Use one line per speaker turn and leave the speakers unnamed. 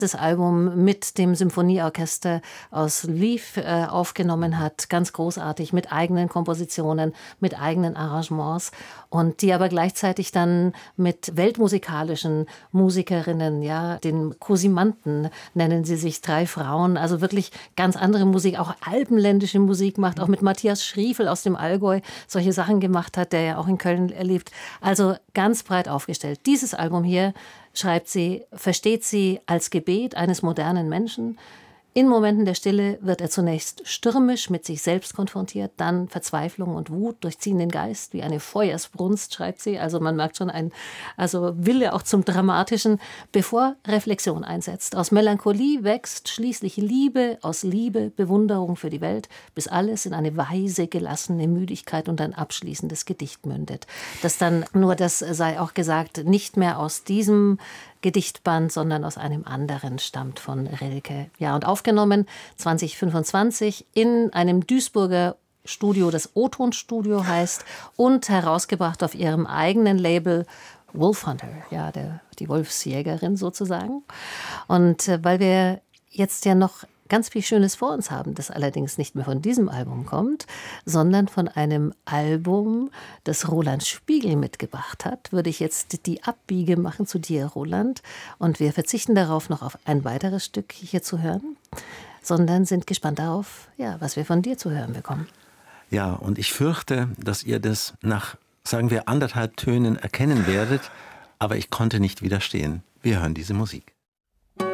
das Album mit dem Symphonieorchester aus Lviv aufgenommen hat. Ganz großartig, mit eigenen Kompositionen, mit eigenen Arrangements. Und die aber gleichzeitig dann mit weltmusikalischen Musikerinnen, ja, den Cosimanten nennen sie sich, 3 Frauen, also wirklich ganz andere Musik, auch alpenländische Musik macht, auch mit Matthias Schriefel aus dem Allgäu solche Sachen gemacht hat, der ja auch in Köln lebt. Also ganz breit aufgestellt. Dieses Album hier, schreibt sie, versteht sie als Gebet eines modernen Menschen. In Momenten der Stille wird er zunächst stürmisch mit sich selbst konfrontiert, dann Verzweiflung und Wut durchziehen den Geist wie eine Feuersbrunst, schreibt sie. Also man merkt schon Wille auch zum Dramatischen, bevor Reflexion einsetzt. Aus Melancholie wächst schließlich Liebe, aus Liebe Bewunderung für die Welt, bis alles in eine weise, gelassene Müdigkeit und ein abschließendes Gedicht mündet. Das sei auch gesagt, nicht mehr aus diesem Gedichtband, sondern aus einem anderen stammt von Rilke. Ja, und aufgenommen 2025 in einem Duisburger Studio, das O-Ton-Studio heißt, und herausgebracht auf ihrem eigenen Label Wolfhunter, ja, die Wolfsjägerin sozusagen. Und weil wir jetzt ja noch ganz viel Schönes vor uns haben, das allerdings nicht mehr von diesem Album kommt, sondern von einem Album, das Roland Spiegel mitgebracht hat, würde ich jetzt die Abbiege machen zu dir, Roland. Und wir verzichten darauf, noch auf ein weiteres Stück hier zu hören, sondern sind gespannt darauf, ja, was wir von dir zu hören bekommen.
Ja, und ich fürchte, dass ihr das nach, sagen wir, 1,5 Tönen erkennen werdet, aber ich konnte nicht widerstehen. Wir hören diese Musik.